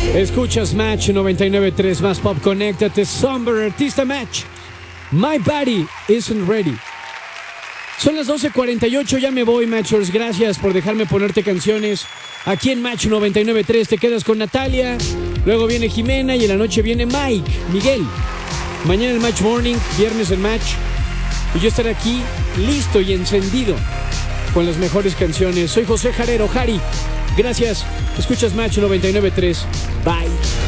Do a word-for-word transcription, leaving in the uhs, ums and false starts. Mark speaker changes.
Speaker 1: Escuchas Match noventa y nueve punto tres más pop. Conéctate. Somber Artista Match. My body isn't ready. Son las doce cuarenta y ocho. Ya me voy, Matchers. Gracias por dejarme ponerte canciones. Aquí en Match noventa y nueve punto tres te quedas con Natalia. Luego viene Jimena y en la noche viene Mike, Miguel. Mañana el Match Morning, viernes el Match. Y yo estaré aquí listo y encendido con las mejores canciones. Soy José Jarero, Jari. Gracias. Escuchas Match noventa y nueve punto tres. Bye.